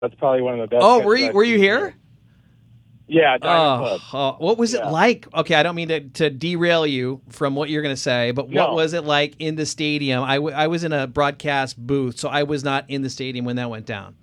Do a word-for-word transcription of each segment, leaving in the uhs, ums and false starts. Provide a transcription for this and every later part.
That's probably one of the best. Oh, were catches you I've were you seen here? Yeah, Diamond Oh, Club. oh, what was it Yeah. like? Okay, I don't mean to, to derail you from what you're going to say, but what No, was it like in the stadium? I, w- I was in a broadcast booth, so I was not in the stadium when that went down.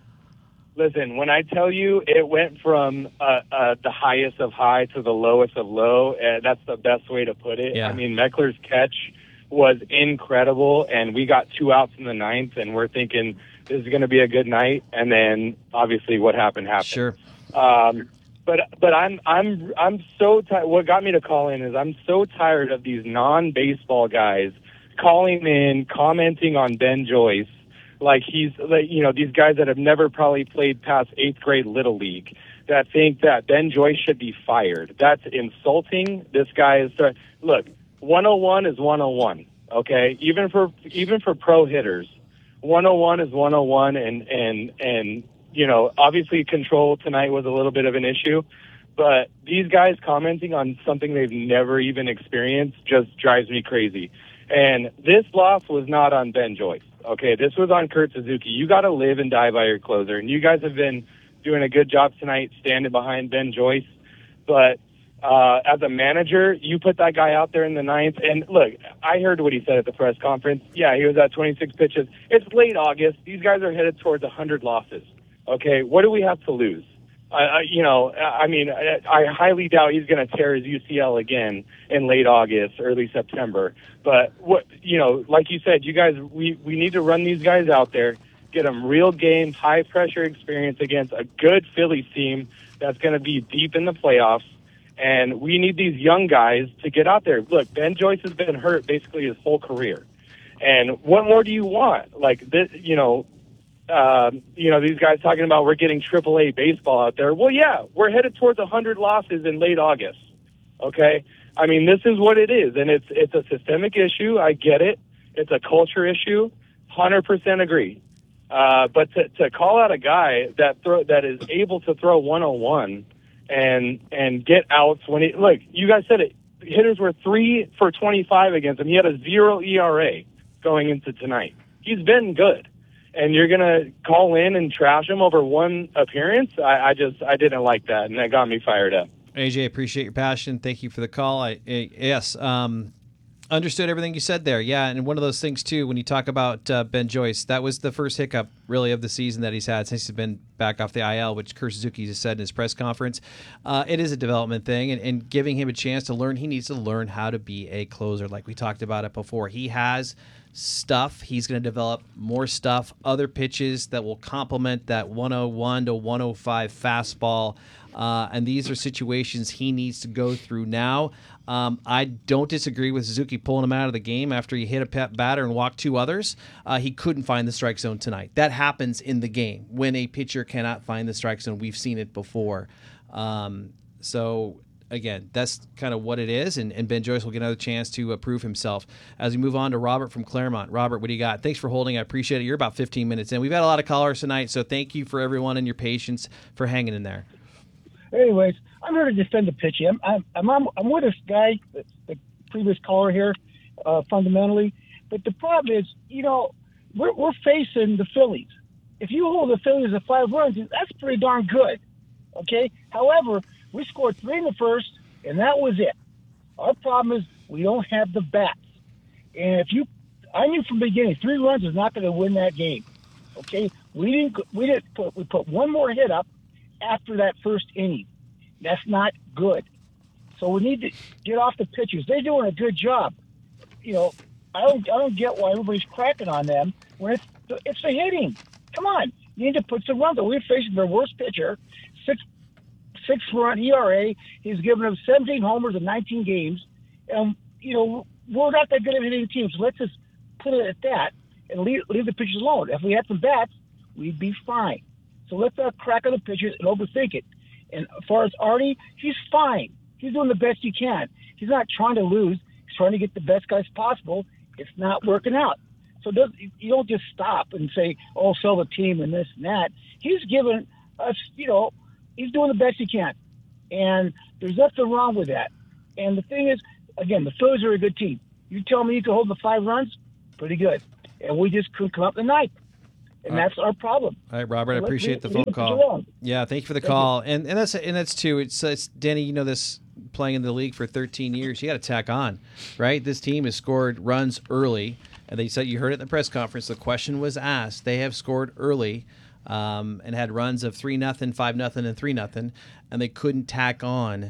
listen. When I tell you, it went from uh, uh, the highest of high to the lowest of low. Uh, that's the best way to put it. Yeah. I mean, Meckler's catch was incredible, and we got two outs in the ninth, and we're thinking this is going to be a good night. And then, obviously, what happened happened. Sure. Um, but but I'm I'm I'm so tired. What got me to call in is I'm so tired of these non-baseball guys calling in, commenting on Ben Joyce like he's like you know these guys that have never probably played past eighth grade little league that think that Ben Joyce should be fired. That's insulting. This guy is look. one oh one is one oh one. Okay, even for even for pro hitters, one oh one is one oh one, and and and. You know, obviously control tonight was a little bit of an issue, but these guys commenting on something they've never even experienced just drives me crazy. And this loss was not on Ben Joyce. Okay, this was on Kurt Suzuki. You got to live and die by your closer, and you guys have been doing a good job tonight standing behind Ben Joyce. But uh, as a manager, you put that guy out there in the ninth. And look, I heard what he said at the press conference. Yeah, he was at twenty-six pitches. It's late August. These guys are headed towards one hundred losses. Okay, what do we have to lose? I, I you know, I mean, I, I highly doubt he's going to tear his U C L again in late August, early September. But what you know, like you said, you guys, we we need to run these guys out there, get them real game, high pressure experience against a good Phillies team that's going to be deep in the playoffs. And we need these young guys to get out there. Look, Ben Joyce has been hurt basically his whole career. And what more do you want? Like this, you know. Um, you know, these guys talking about we're getting triple A baseball out there. Well, yeah, we're headed towards one hundred losses in late August. Okay? I mean, this is what it is, and it's it's a systemic issue. I get it. It's a culture issue. one hundred percent agree. Uh, but to, to call out a guy that throw, that is able to throw one oh one and and get outs when he look, you guys said it. Hitters were three for twenty-five against him. He had a zero E R A going into tonight. He's been good. And you're going to call in and trash him over one appearance? I, I just, I didn't like that, and that got me fired up. A J, appreciate your passion. Thank you for the call. I, I yes, um, understood everything you said there. Yeah, and one of those things, too, when you talk about uh, Ben Joyce, that was the first hiccup, really, of the season that he's had since he's been back off the I L, which Kurt Suzuki has said in his press conference. Uh, it is a development thing, and, and giving him a chance to learn, he needs to learn how to be a closer, like we talked about it before. He has stuff. He's going to develop more stuff, other pitches that will complement that one oh one to one oh five fastball. Uh, and these are situations he needs to go through now. Um, I don't disagree with Suzuki pulling him out of the game after he hit a pet batter and walked two others. Uh, he couldn't find the strike zone tonight. That happens in the game when a pitcher cannot find the strike zone. We've seen it before. Um, so again, that's kind of what it is, and, and Ben Joyce will get another chance to uh, prove himself. As we move on to Robert from Claremont. Robert, what do you got? Thanks for holding. I appreciate it. You're about fifteen minutes in. We've had a lot of callers tonight, so thank you for everyone and your patience for hanging in there. Anyways, I'm here to defend the pitching. I'm I'm I'm, I'm with this guy, the, the previous caller here, uh, fundamentally. But the problem is, you know, we're we're facing the Phillies. If you hold the Phillies to five runs, that's pretty darn good. Okay. However, we scored three in the first, and that was it. Our problem is we don't have the bats. And if you, I knew from the beginning, three runs is not going to win that game. Okay, we didn't. We didn't put. We put one more hit up after that first inning. That's not good. So we need to get off the pitchers. They're doing a good job. You know, I don't. I don't get why everybody's cracking on them when it's it's the hitting. Come on, you need to put some runs. We're facing their worst pitcher, six six run E R A. He's given them seventeen homers in nineteen games, and you know we're not that good at hitting teams. So let's just put it at that and leave, leave the pitchers alone. If we had some bats, we'd be fine. So let's not crack on the pitchers and overthink it. And as far as Artie, he's fine. He's doing the best he can. He's not trying to lose. He's trying to get the best guys possible. It's not working out. So does, you don't just stop and say, oh, sell the team and this and that. He's given us, you know, he's doing the best he can. And there's nothing wrong with that. And the thing is, again, the Phillies are a good team. You tell me you can hold the five runs, pretty good. And we just couldn't come up the ninth. and uh, that's our problem. All right, Robert, I appreciate the we, phone call. Yeah, thank you for the thank call. You. And and that's and that's too. It's, it's Danny. You know this, playing in the league for thirteen years. You got to tack on, right? This team has scored runs early, and they said you heard it in the press conference. The question was asked. They have scored early, um, and had runs of three nothing, five nothing, and three nothing, and they couldn't tack on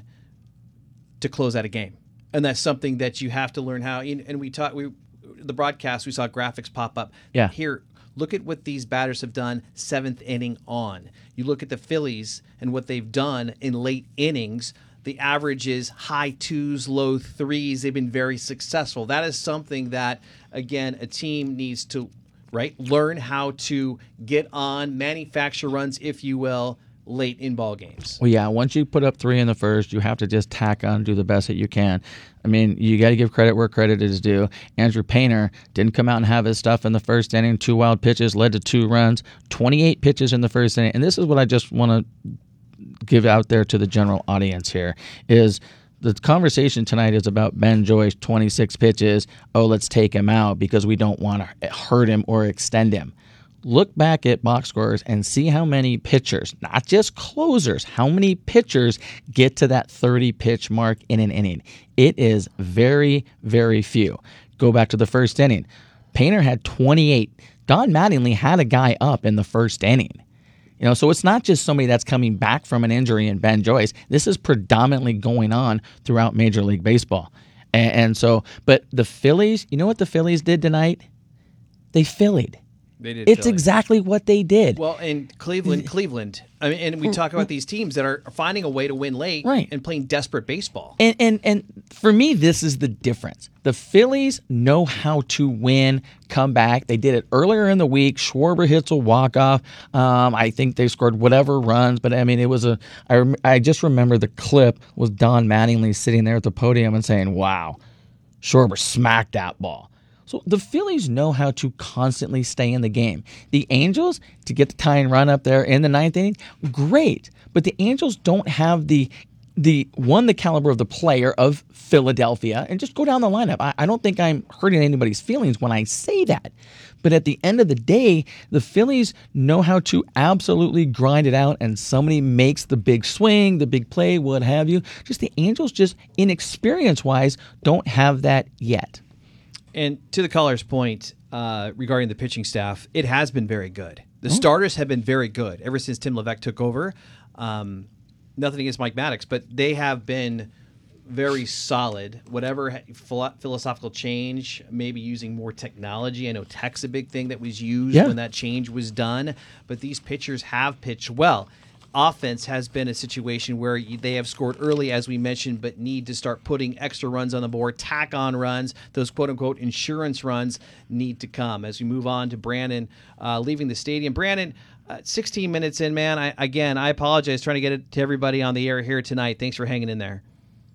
to close out a game. And that's something that you have to learn how. And we taught we the broadcast. We saw graphics pop up. Yeah. Here, look at what these batters have done seventh inning on. You look at the Phillies and what they've done in late innings. The average is high twos, low threes. They've been very successful. That is something that, again, a team needs to, right, learn how to get on, manufacture runs, if you will, late in ball games. Well, yeah, once you put up three in the first, you have to just tack on, do the best that you can. I mean, you got to give credit where credit is due. Andrew Painter didn't come out and have his stuff in the first inning. Two wild pitches led to two runs, twenty-eight pitches in the first inning. And this is what I just want to give out there to the general audience here is the conversation tonight is about Ben Joyce, twenty-six pitches. Oh, let's take him out because we don't want to hurt him or extend him. Look back at box scores and see how many pitchers, not just closers, how many pitchers get to that thirty-pitch mark in an inning. It is very, very few. Go back to the first inning. Painter had twenty-eight. Don Mattingly had a guy up in the first inning. You know, so it's not just somebody that's coming back from an injury in Ben Joyce. This is predominantly going on throughout Major League Baseball. And, and so, but the Phillies, you know what the Phillies did tonight? They Phillied. They did. It's Philly. exactly what they did. Well, in Cleveland, Cleveland. I mean, and we talk about these teams that are finding a way to win late, right, and playing desperate baseball. And and and for me, this is the difference. The Phillies know how to win, come back. They did it earlier in the week. Schwarber hits a walk off. Um, I think they scored whatever runs, but I mean, it was a. I rem- I just remember the clip was Don Mattingly sitting there at the podium and saying, "Wow, Schwarber smacked that ball." So the Phillies know how to constantly stay in the game. The Angels, to get the tying run up there in the ninth inning, great. But the Angels don't have the the one the caliber of the player of Philadelphia. And just go down the lineup. I, I don't think I'm hurting anybody's feelings when I say that. But at the end of the day, the Phillies know how to absolutely grind it out, and somebody makes the big swing, the big play, what have you. Just the Angels, just inexperience-wise, don't have that yet. And to the caller's point uh, regarding the pitching staff, it has been very good. The oh. starters have been very good ever since Tim Levesque took over. Um, nothing against Mike Maddox, but they have been very solid. Whatever philosophical change, maybe using more technology. I know tech's a big thing that was used yeah. when that change was done, but these pitchers have pitched well. Offense has been a situation where they have scored early, as we mentioned, but need to start putting extra runs on the board, tack on runs. Those quote-unquote insurance runs need to come. As we move on to Brandon uh, leaving the stadium. Brandon, uh, sixteen minutes in, man. I, again, I apologize trying to get it to everybody on the air here tonight. Thanks for hanging in there.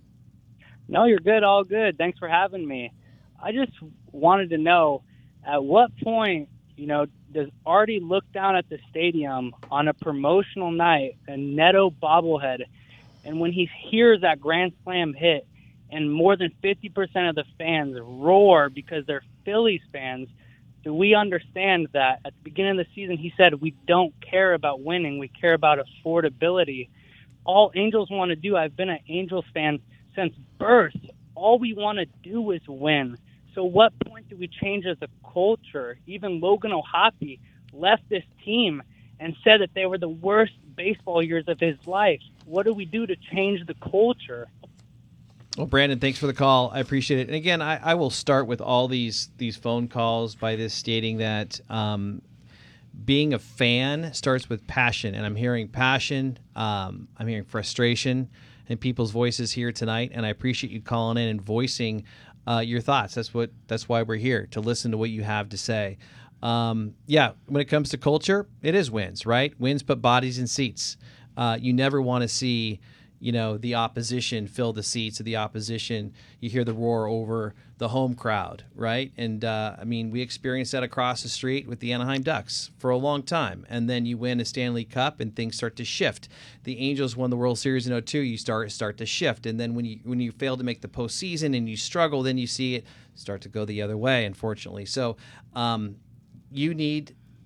No, you're good. All good. Thanks for having me. I just wanted to know, at what point, you know, does Artie look down at the stadium on a promotional night, a Neto bobblehead, and when he hears that grand slam hit and more than fifty percent of the fans roar because they're Phillies fans, do we understand that at the beginning of the season he said we don't care about winning, we care about affordability? All Angels want to do, I've been an Angels fan since birth, all we want to do is win. So what point do we change as a culture? Even Logan O'Hoppe left this team and said that they were the worst baseball years of his life. What do we do to change the culture? Well, Brandon, thanks for the call. I appreciate it. And again, I, I will start with all these these phone calls by this stating that um, being a fan starts with passion. And I'm hearing passion. Um, I'm hearing frustration in people's voices here tonight. And I appreciate you calling in and voicing Uh, your thoughts. That's what. That's why we're here, to listen to what you have to say. Um, yeah, when it comes to culture, it is wins, right? Wins put bodies in seats. Uh, you never want to see, you know, the opposition fill the seats of the opposition. You hear the roar over the home crowd, right? And uh, I mean, we experienced that across the street with the Anaheim Ducks for a long time. And then you win a Stanley Cup and things start to shift. The Angels won the World Series in oh two. You start start to shift. And then when you when you fail to make the postseason and you struggle, then you see it start to go the other way, unfortunately. So um, you need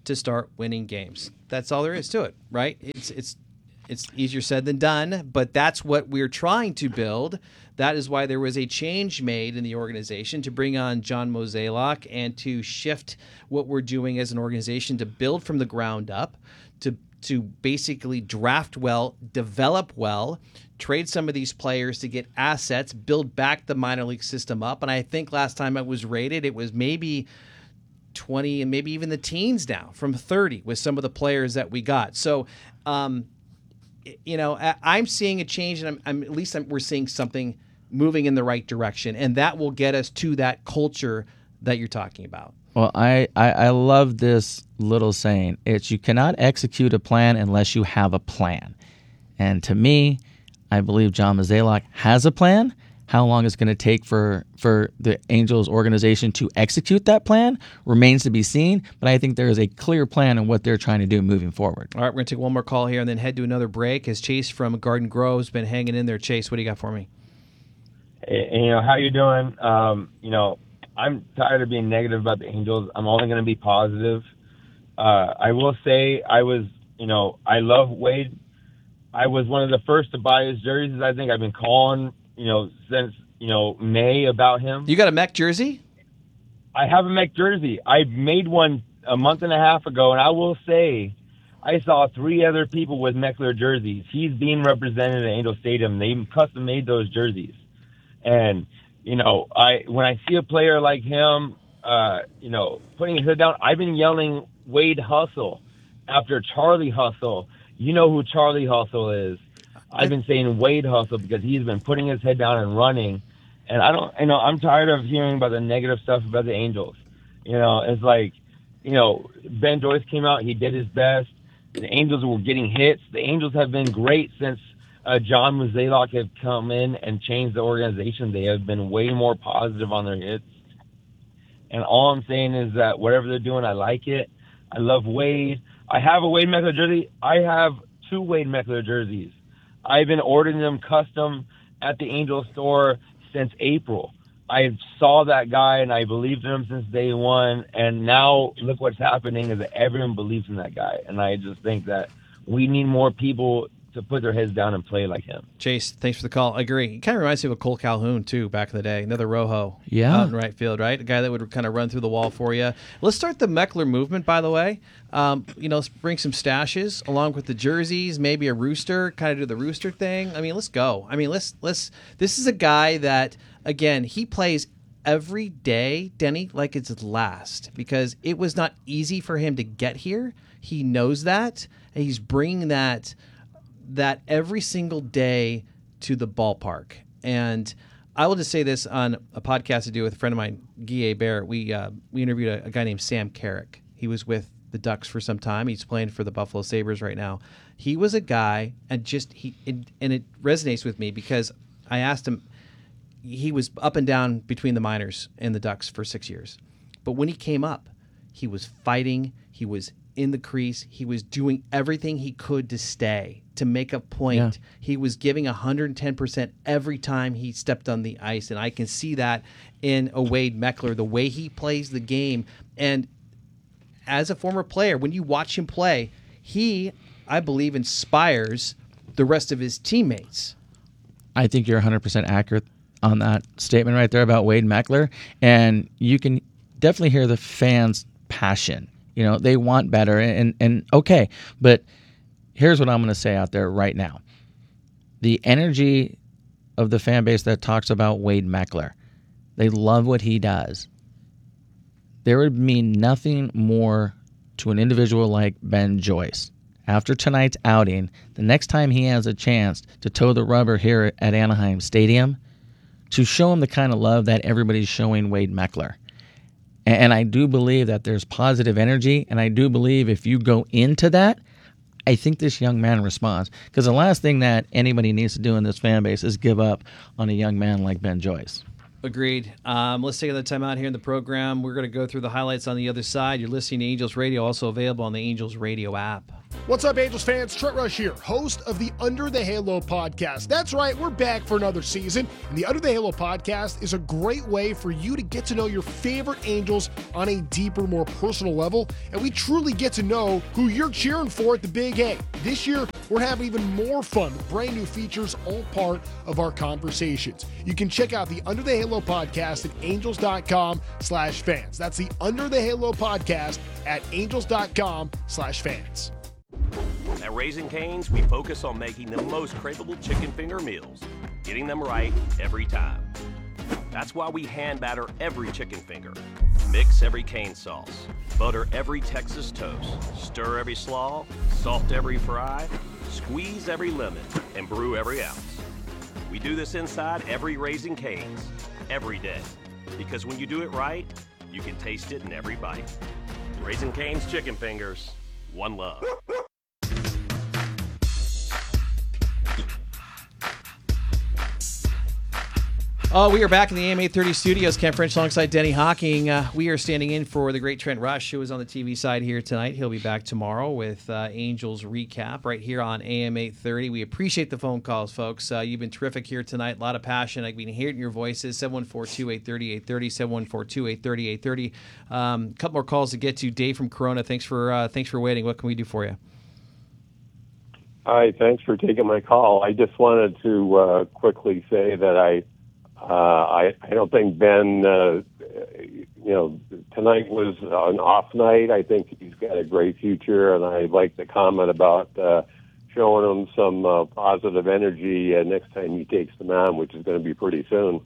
to start winning games. That's all there is to it, right? It's it's it's easier said than done, but that's what we're trying to build. That is why there was a change made in the organization to bring on John Mozeliak and to shift what we're doing as an organization to build from the ground up, to to basically draft well, develop well, trade some of these players to get assets, build back the minor league system up. And I think last time it was rated, it was maybe twenty and maybe even the teens now from thirty with some of the players that we got. So, um, you know, I, I'm seeing a change, and I'm, I'm at least I'm, we're seeing something moving in the right direction, and that will get us to that culture that you're talking about. Well, I, I, I love this little saying. It's you cannot execute a plan unless you have a plan. And to me, I believe John Mozeliak has a plan. How long it's going to take for, for the Angels organization to execute that plan remains to be seen, but I think there is a clear plan on what they're trying to do moving forward. All right, we're going to take one more call here and then head to another break as Chase from Garden Grove has been hanging in there. Chase, what do you got for me? Hey, you know, how you doing? Um, you know, I'm tired of being negative about the Angels. I'm only going to be positive. Uh, I will say I was, you know, I love Wade. I was one of the first to buy his jerseys. I think I've been calling, you know, since, you know, May about him. You got a Mech jersey? I have a Mech jersey. I made one a month and a half ago, and I will say I saw three other people with Meckler jerseys. He's being represented at Angel Stadium. They custom made those jerseys. And, you know, I when I see a player like him, uh, you know, putting his head down, I've been yelling Wade Hustle after Charlie Hustle. You know who Charlie Hustle is. I've been saying Wade Hustle because he's been putting his head down and running. And I don't, you know, I'm tired of hearing about the negative stuff about the Angels. You know, it's like, you know, Ben Joyce came out, he did his best. The Angels were getting hits. The Angels have been great since Uh, John Mozeliak have come in and changed the organization. They have been way more positive on their hits. And all I'm saying is that whatever they're doing, I like it. I love Wade. I have a Wade Meckler jersey. I have two Wade Meckler jerseys. I've been ordering them custom at the Angel store since April. I saw that guy, and I believed in him since day one. And now look what's happening is that everyone believes in that guy. And I just think that we need more people to put their heads down and play like him. Chase, thanks for the call. I agree. He kind of reminds me of a Cole Calhoun, too, back in the day. Another Rojo Yeah. out in right field, right? A guy that would kind of run through the wall for you. Let's start the Meckler movement, by the way. Um, you know, let's bring some stashes along with the jerseys, maybe a rooster, kind of do the rooster thing. I mean, let's go. I mean, let's, let's, this is a guy that, again, he plays every day, Denny, like it's his last, because it was not easy for him to get here. He knows that, and he's bringing that that every single day to the ballpark. And I will just say this on a podcast to do with a friend of mine, Guy Bear. We uh, we interviewed a, a guy named Sam Carrick. He was with the Ducks for some time. He's playing for the Buffalo Sabres right now. He was a guy, and just he it, and it resonates with me because I asked him. He was up and down between the minors and the Ducks for six years, but when he came up, he was fighting. He was in the crease. He was doing everything he could to stay, to make a point. Yeah. He was giving one hundred ten percent every time he stepped on the ice, and I can see that in a Wade Meckler, the way he plays the game. And as a former player, when you watch him play, he, I believe, inspires the rest of his teammates. I think you're one hundred percent accurate on that statement right there about Wade Meckler, and you can definitely hear the fans' passion. You know, they want better, and, and okay, but here's what I'm going to say out there right now. The energy of the fan base that talks about Wade Meckler, they love what he does. There would mean nothing more to an individual like Ben Joyce. After tonight's outing, the next time he has a chance to toe the rubber here at Anaheim Stadium, to show him the kind of love that everybody's showing Wade Meckler. And I do believe that there's positive energy, and I do believe if you go into that, I think this young man responds. Because the last thing that anybody needs to do in this fan base is give up on a young man like Ben Joyce. Agreed. Um, let's take another time out here in the program. We're going to go through the highlights on the other side. You're listening to Angels Radio, also available on the Angels Radio app. What's up, Angels fans? Trent Rush here, host of the Under the Halo podcast. That's right, we're back for another season, and the Under the Halo podcast is a great way for you to get to know your favorite Angels on a deeper, more personal level, and we truly get to know who you're cheering for at the Big A. This year, we're having even more fun with brand new features, all part of our conversations. You can check out the Under the Halo podcast at angels.com slash fans. That's the Under the Halo podcast at angels.com slash fans. At Raising Cane's, we focus on making the most craveable chicken finger meals, getting them right every time. That's why we hand batter every chicken finger, mix every cane sauce, butter every Texas toast, stir every slaw, salt every fry, squeeze every lemon, and brew every ounce. We do this inside every Raising Cane's, every day. Because when you do it right, you can taste it in every bite. Raising Cane's chicken fingers, one love. Oh, we are back in the A M eight thirty studios. Ken French alongside Denny Hawking. Uh, we are standing in for the great Trent Rush, who is on the T V side here tonight. He'll be back tomorrow with uh, Angels recap right here on A M eight thirty. We appreciate the phone calls, folks. Uh, you've been terrific here tonight. A lot of passion. I've been hearing your voices. seven one four, two eight three oh, eight thirty, seven one four, two eight three oh, eight thirty. A um, couple more calls to get to. Dave from Corona, thanks for uh, thanks for waiting. What can we do for you? Hi, thanks for taking my call. I just wanted to uh, quickly say that I Uh, I, I don't think Ben, uh, you know, tonight was an off night. I think he's got a great future, and I like the comment about uh, showing him some uh, positive energy uh, next time he takes them on, which is going to be pretty soon.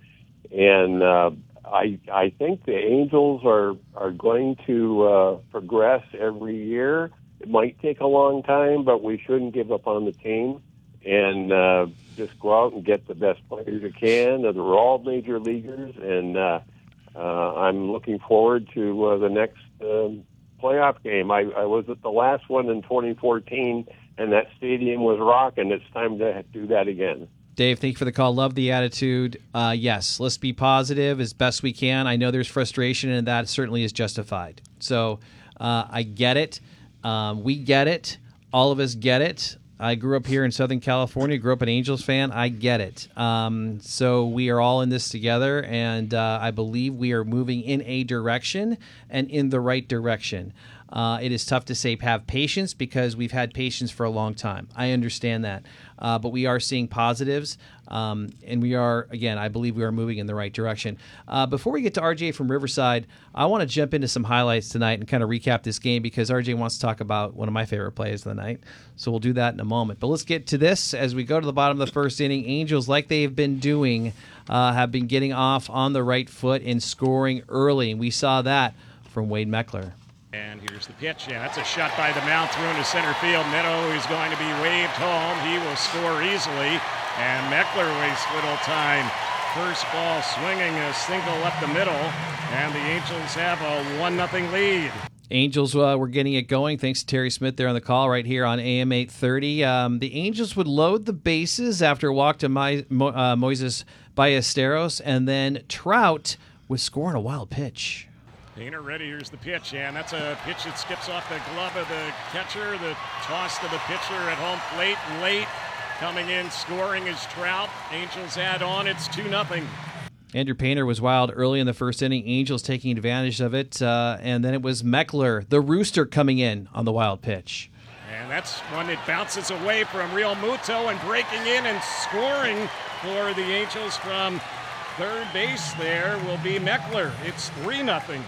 And uh, I I think the Angels are, are going to uh, progress every year. It might take a long time, but we shouldn't give up on the team. And uh, just go out and get the best players you can. They're all major leaguers, and uh, uh, I'm looking forward to uh, the next um, playoff game. I, I was at the last one in twenty fourteen, and that stadium was rocking. It's time to do that again. Dave, thank you for the call. Love the attitude. Uh, yes, let's be positive as best we can. I know there's frustration, and that certainly is justified. So uh, I get it. Um, we get it. All of us get it. I grew up here in Southern California, grew up an Angels fan. I get it. Um, so we are all in this together, and uh, I believe we are moving in a direction and in the right direction. Uh, it is tough to say have patience because we've had patience for a long time. I understand that. Uh, but we are seeing positives, um, and we are, again, I believe we are moving in the right direction. Uh, before we get to R J from Riverside, I want to jump into some highlights tonight and kind of recap this game because R J wants to talk about one of my favorite plays of the night. So we'll do that in a moment. But let's get to this as we go to the bottom of the first inning. Angels, like they've been doing, uh, have been getting off on the right foot and scoring early, and we saw that from Wade Meckler. And here's the pitch, and that's a shot by the mound through into center field. Neto is going to be waved home. He will score easily, and Meckler wastes little time. First ball swinging a single up the middle, and the Angels have a one nothing lead. Angels uh, were getting it going. Thanks to Terry Smith there on the call right here on A M eight thirty. Um, the Angels would load the bases after a walk to My, Mo, uh, Moises Ballesteros, and then Trout was scoring a wild pitch. Painter ready, here's the pitch, and that's a pitch that skips off the glove of the catcher. The toss to the pitcher at home plate, late. Coming in, scoring is Trout. Angels add on, it's two nothing. Andrew Painter was wild early in the first inning. Angels taking advantage of it, uh, and then it was Meckler, the Rooster, coming in on the wild pitch. And that's one that bounces away from Real Muto and breaking in and scoring for the Angels from third base there will be Meckler. It's three nothing.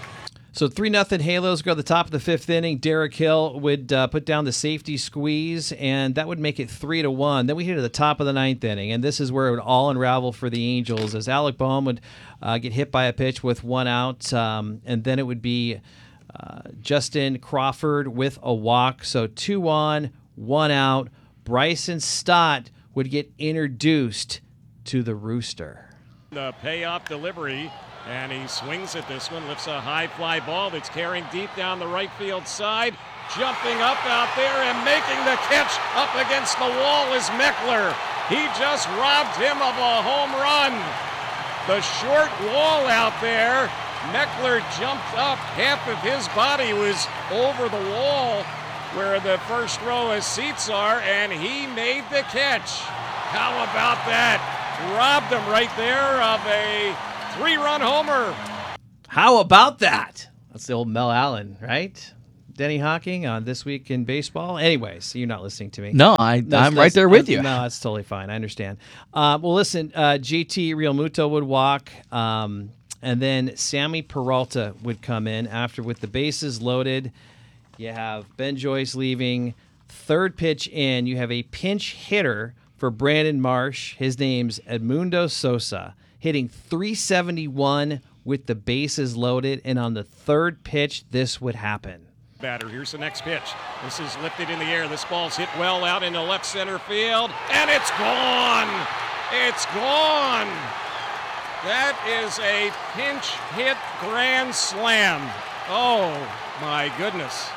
So three nothing Halos go to the top of the fifth inning. Derek Hill would uh, put down the safety squeeze, and that would make it three to one. Then we hit to the top of the ninth inning, and this is where it would all unravel for the Angels as Alec Bohm would uh, get hit by a pitch with one out, um, and then it would be uh, Justin Crawford with a walk. So two on, one out. Bryson Stott would get introduced to the Rooster. The payoff delivery. And he swings at this one, lifts a high fly ball that's carrying deep down the right field side. Jumping up out there and making the catch up against the wall is Meckler. He just robbed him of a home run. the short wall out there. Meckler jumped up. Half of his body was over the wall where the first row of seats are, and he made the catch. How about that? Robbed him right there of a three-run homer. How about that? That's the old Mel Allen, right? Denny Hawking on This Week in Baseball. Anyways, you're not listening to me. No, I, That's- I'm right that's- there with you. No, that's totally fine. I understand. Uh, well, listen, uh, G T Real Muto would walk, um, and then Sammy Peralta would come in after with the bases loaded. You have Ben Joyce leaving. Third pitch in, you have a pinch hitter for Brandon Marsh. His name's Edmundo Sosa, hitting three seventy-one with the bases loaded, and on the third pitch, this would happen. Batter, here's the next pitch. This is lifted in the air. This ball's hit well out into left center field, and it's gone. It's gone. That is a pinch hit grand slam. Oh, my goodness.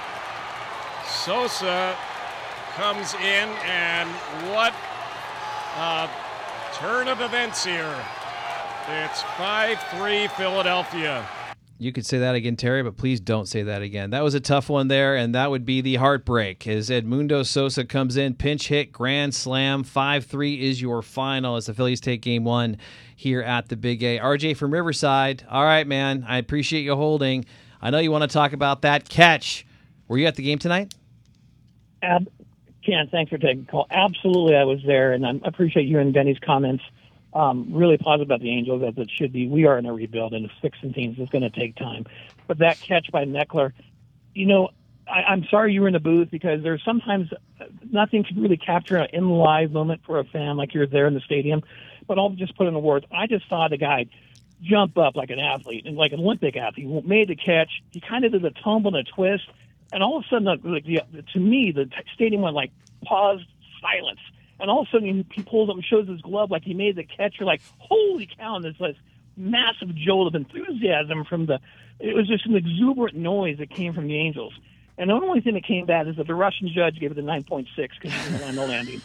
Sosa comes in, and what a turn of events here. It's five three Philadelphia. You could say that again, Terry, but please don't say that again. That was a tough one there, and that would be the heartbreak as Edmundo Sosa comes in, pinch hit, grand slam. five three is your final as the Phillies take game one here at the Big A. R J from Riverside. All right, man, I appreciate you holding. I know you want to talk about that catch. Were you at the game tonight? Ab- Ken, thanks for taking the call. Absolutely, I was there, and I appreciate you and Denny's comments. Um, really positive about the Angels, as it should be. We are in a rebuild, and fixing teams is going to take time. But that catch by Meckler, you know, I, I'm sorry you were in the booth because there's sometimes nothing can really capture an in-live moment for a fan like you're there in the stadium. But I'll just put in the words. I just saw the guy jump up like an athlete, and like an Olympic athlete. He made the catch. He kind of did a tumble and a twist. And all of a sudden, like, the, to me, the stadium went like paused, silence. And all of a sudden, he pulls up and shows his glove like he made the catch. You're like, holy cow, and there's this massive jolt of enthusiasm from the – it was just an exuberant noise that came from the Angels. And the only thing that came bad is that the Russian judge gave it a nine point six because he didn't land the landing.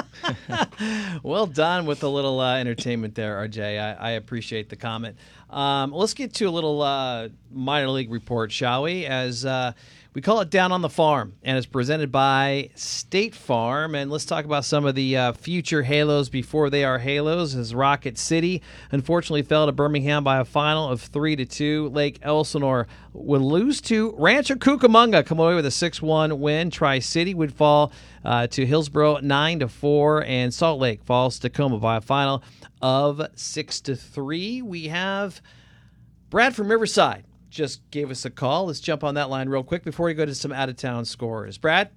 Well done with a little uh, entertainment there, R J. I, I appreciate the comment. Um, let's get to a little uh, minor league report, shall we? As uh, we call it Down on the Farm, and it's presented by State Farm. And let's talk about some of the uh, future Halos before they are Halos. As Rocket City unfortunately fell to Birmingham by a final of three to two. Lake Elsinore would lose to Rancho Cucamonga, come away with a six one win. Tri-City would fall uh, to Hillsboro nine to four, and Salt Lake falls to Tacoma by a final of six to three. We have Brad from Riverside just gave us a call. Let's jump on that line real quick before we go to some out-of-town scores. Brad?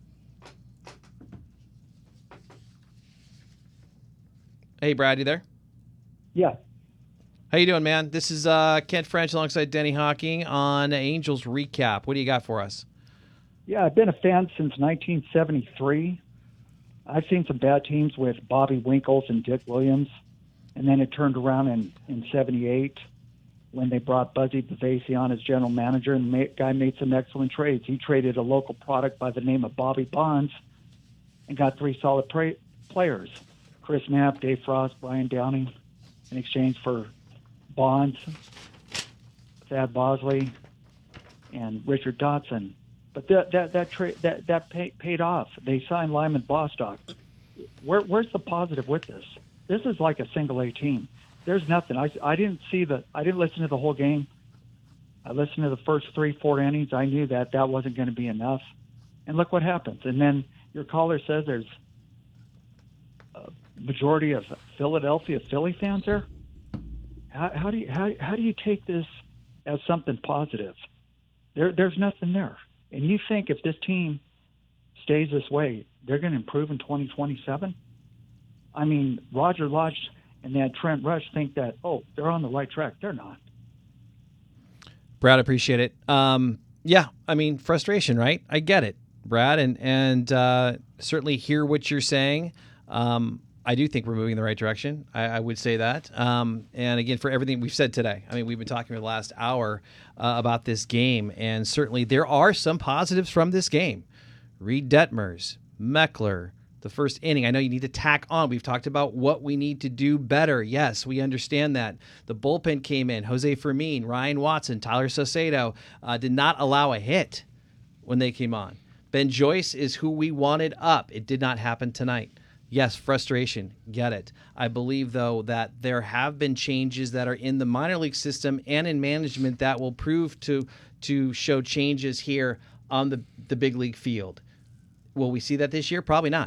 Hey, Brad, you there? Yeah. How you doing, man? This is uh, Kent French alongside Denny Hawking on Angels Recap. What do you got for us? Yeah, I've been a fan since nineteen seventy-three. I've seen some bad teams with Bobby Winkles and Dick Williams, and then it turned around in, in seventy-eight when they brought Buzzy Bavasi on as general manager, and the guy made some excellent trades. He traded a local product by the name of Bobby Bonds and got three solid pra- players, Chris Knapp, Dave Frost, Brian Downing, in exchange for Bonds, Thad Bosley, and Richard Dotson. But that that that tra- that that pay- paid off. They signed Lyman Bostock. Where, where's the positive with this? This is like a single A team. There's nothing. I, I didn't see the. I didn't listen to the whole game. I listened to the first three, four innings. I knew that that wasn't going to be enough. And look what happens. And then your caller says there's a majority of Philadelphia Philly fans there. How, how do you how, how do you take this as something positive? There there's nothing there. And you think if this team stays this way, they're going to improve in twenty twenty-seven? I mean, Roger Lodge and that Trent Rush think that, oh, they're on the right track. They're not. Brad, appreciate it. Um, yeah, I mean, frustration, right? I get it, Brad, and and uh, certainly hear what you're saying. Um, I do think we're moving in the right direction. I, I would say that. Um, and again, for everything we've said today, I mean, we've been talking for the last hour uh, about this game, and certainly there are some positives from this game. Reed Detmers, Meckler, the first inning. I know you need to tack on. We've talked about what we need to do better. Yes, we understand that. The bullpen came in. Jose Fermin, Ryan Watson, Tyler Saucedo uh, did not allow a hit when they came on. Ben Joyce is who we wanted up. It did not happen tonight. Yes, frustration. Get it. I believe, though, that there have been changes that are in the minor league system and in management that will prove to to show changes here on the, the big league field. Will we see that this year? Probably not.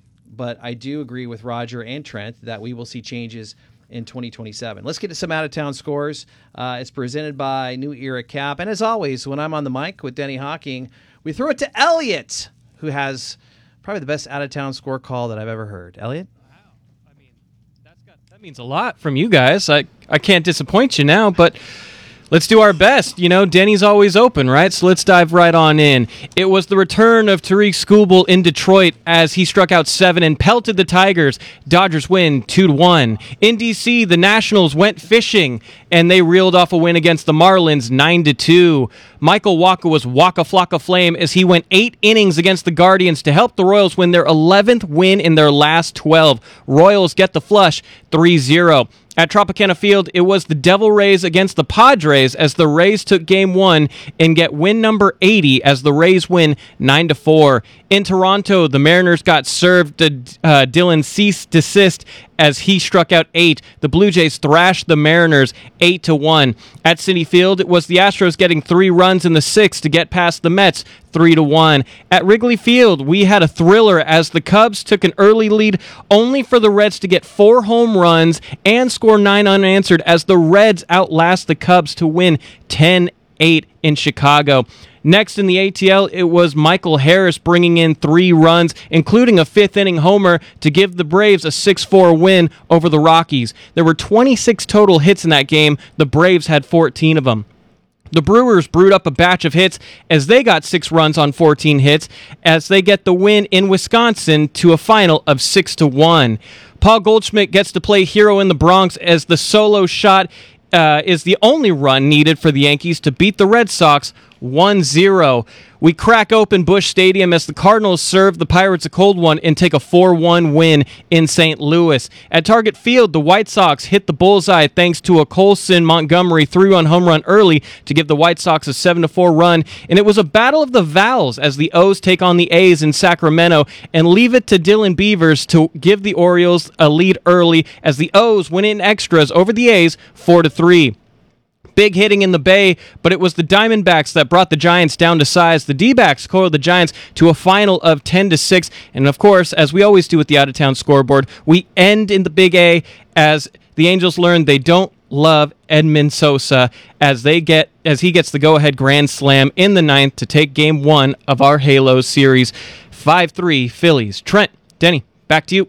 But I do agree with Roger and Trent that we will see changes in twenty twenty-seven. Let's get to some out-of-town scores. Uh, it's presented by New Era Cap. And as always, when I'm on the mic with Denny Hawking, we throw it to Elliot, who has probably the best out-of-town score call that I've ever heard. Elliot? Wow. I mean, that's got, that means a lot from you guys. I, I can't disappoint you now, but let's do our best. You know, Denny's always open, right? So let's dive right on in. It was the return of Tariq Skubal in Detroit as he struck out seven and pelted the Tigers. Dodgers win two to one. In D C, the Nationals went fishing, and they reeled off a win against the Marlins nine to two. Michael Wacha was Waka Flocka Flame as he went eight innings against the Guardians to help the Royals win their eleventh win in their last twelve. Royals get the flush three zero. At Tropicana Field, it was the Devil Rays against the Padres as the Rays took game one and get win number eighty as the Rays win nine to four. In Toronto, the Mariners got served uh, Dylan cease desist as he struck out eight. The Blue Jays thrashed the Mariners eight to one. At Citi Field, it was the Astros getting three runs in the sixth to get past the Mets three to one. At Wrigley Field, we had a thriller as the Cubs took an early lead only for the Reds to get four home runs and score nine unanswered as the Reds outlast the Cubs to win ten eight in Chicago. Next in the A T L, it was Michael Harris bringing in three runs, including a fifth-inning homer to give the Braves a six four win over the Rockies. There were twenty-six total hits in that game. The Braves had fourteen of them. The Brewers brewed up a batch of hits as they got six runs on fourteen hits as they get the win in Wisconsin to a final of six to one. Paul Goldschmidt gets to play hero in the Bronx as the solo shot uh, is the only run needed for the Yankees to beat the Red Sox one zero. We crack open Busch Stadium as the Cardinals serve the Pirates a cold one and take a four one win in Saint Louis. At Target Field, the White Sox hit the bullseye thanks to a Colson Montgomery three-run home run early to give the White Sox a seven to four run, and it was a battle of the Vals as the O's take on the A's in Sacramento and leave it to Dylan Beavers to give the Orioles a lead early as the O's win in extras over the A's four to three. Big hitting in the Bay, but it was the Diamondbacks that brought the Giants down to size. The D-backs coiled the Giants to a final of ten to six. And of course, as we always do with the out-of-town scoreboard, we end in the Big A as the Angels learn they don't love Edmund Sosa as they get as he gets the go-ahead grand slam in the ninth to take game one of our Halo series. five three Phillies. Trent, Denny, back to you.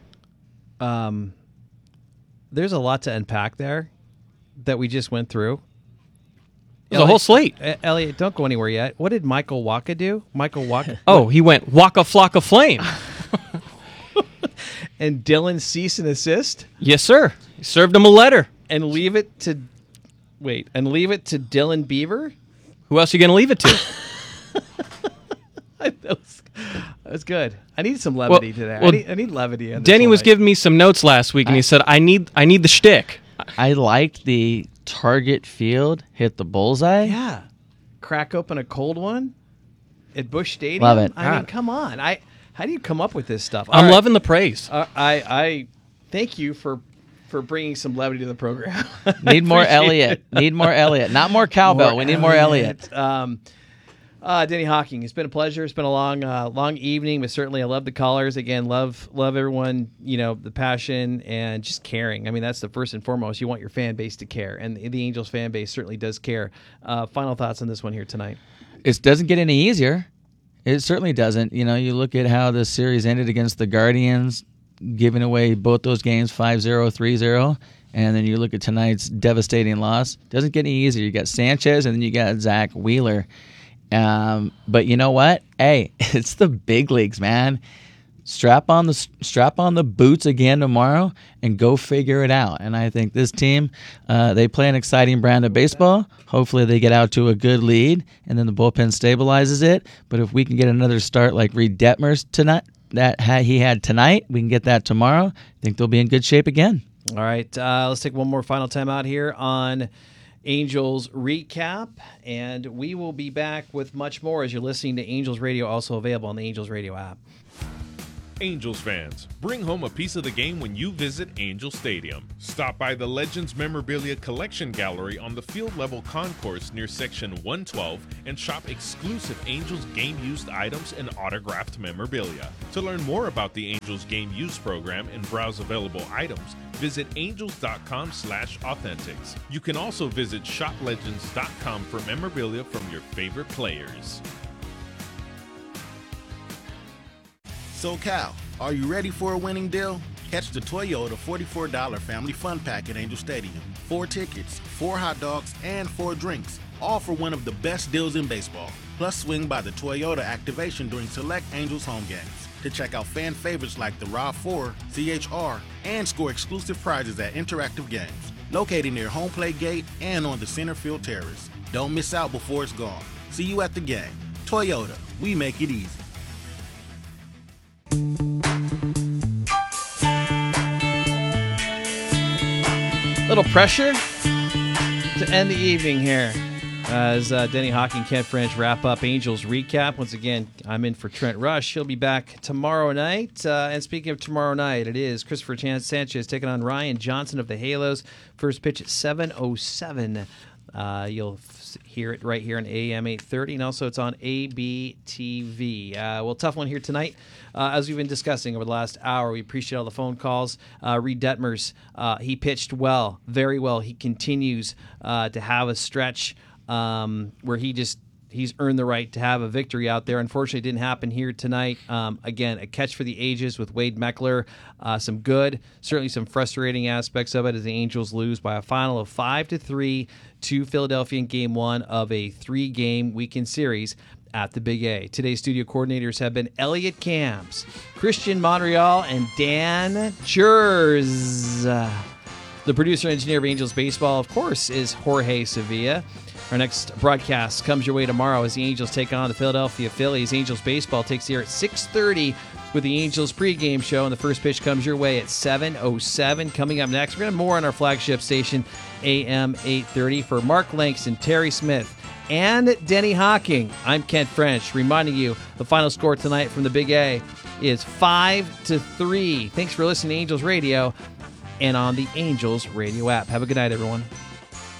Um, there's a lot to unpack there that we just went through. There's a whole slate. Uh, Elliot, don't go anywhere yet. What did Michael Wacha do? Michael Wacha? Oh, he went Waka Flocka Flame. And Dylan cease and assist? Yes, sir. He served him a letter. And leave it to, wait, and leave it to Dylan Beaver? Who else are you going to leave it to? that, was, that was good. I need some levity well, today. Well, I, need, I need levity. On this Denny was night. giving me some notes last week, and he said, I need I need the shtick. I liked the Target Field hit the bullseye. Yeah. Crack open a cold one at Busch Stadium. Love it. I God. mean, come on. I How do you come up with this stuff? I'm All right. loving the praise. Uh, I I thank you for for bringing some levity to the program. Need more Appreciate Elliott. it. Need more Elliott. Not more cowbell. More we need more Elliott. Um, uh, Denny Hawking, it's been a pleasure. It's been a long, uh, long evening, but certainly I love the callers. Again, love, love everyone. You know, the passion and just caring. I mean, that's the first and foremost. You want your fan base to care, and the, the Angels fan base certainly does care. Uh, final thoughts on this one here tonight. It doesn't get any easier. It certainly doesn't. You know, you look at how the series ended against the Guardians, giving away both those games five zero, three zero. And then you look at tonight's devastating loss. Doesn't get any easier. You got Sanchez, and then you got Zach Wheeler. Um, but you know what? Hey, it's the big leagues, man. Strap on the strap on the boots again tomorrow and go figure it out. And I think this team, uh, they play an exciting brand of baseball. Hopefully they get out to a good lead, and then the bullpen stabilizes it. But if we can get another start like Reed Detmers tonight that ha- he had tonight, we can get that tomorrow. I think they'll be in good shape again. All right, uh, let's take one more final time out here on Angels Recap, and we will be back with much more as you're listening to Angels Radio, also available on the Angels Radio app. Angels fans, bring home a piece of the game when you visit Angel Stadium. Stop by the Legends Memorabilia Collection Gallery on the field-level concourse near Section one twelve and shop exclusive Angels game-used items and autographed memorabilia. To learn more about the Angels Game Use Program and browse available items, visit angels.com slash authentics. You can also visit shop legends dot com for memorabilia from your favorite players. So Cal, are you ready for a winning deal? Catch the Toyota forty-four dollars Family Fun Pack at Angel Stadium. Four tickets, four hot dogs, and four drinks, all for one of the best deals in baseball. Plus, swing by the Toyota activation during select Angels home games to check out fan favorites like the RAV four, C H R, and score exclusive prizes at interactive games, located near home plate gate and on the center field terrace. Don't miss out before it's gone. See you at the game. Toyota, we make it easy. Little pressure to end the evening here as uh, Denny Hawk and Kent French wrap up Angels Recap. Once again, I'm in for Trent Rush. He'll be back tomorrow night. Uh, and speaking of tomorrow night, it is Christopher Chan- Sanchez taking on Ryan Johnson of the Halos. First pitch at seven oh seven. Uh, you'll f- hear it right here on A M eight thirty, and also it's on A B T V. Uh, well, tough one here tonight. Uh, as we've been discussing over the last hour, we appreciate all the phone calls. Uh, Reed Detmers, uh, he pitched well, very well. He continues uh, to have a stretch um, where he just he's earned the right to have a victory out there. Unfortunately, it didn't happen here tonight. Um, again, a catch for the ages with Wade Meckler. Uh, some good, certainly some frustrating aspects of it as the Angels lose by a final of five to three to Philadelphia in Game One of a three-game weekend series at the Big A. Today's studio coordinators have been Elliot Camps, Christian Montreal, and Dan Jers. The producer and engineer of Angels Baseball, of course, is Jorge Sevilla. Our next broadcast comes your way tomorrow as the Angels take on the Philadelphia Phillies. Angels Baseball takes the air at six thirty with the Angels pregame show, and the first pitch comes your way at seven oh seven. Coming up next, we're going to have more on our flagship station, A M eight thirty. For Mark Langston, Terry Smith, and Denny Hawking, I'm Kent French, reminding you the final score tonight from the Big A is five to three. Thanks for listening to Angels Radio and on the Angels Radio app. Have a good night, everyone.